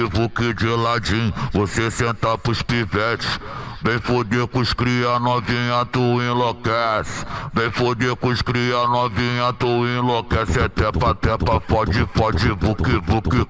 vuque de ladinho, você senta pros pivetes. Vem foder com os cria novinha, tu enlouquece. Vem foder com os cria novinha, tu enlouquece. É tepa, tepa, pode, vuque, vuque.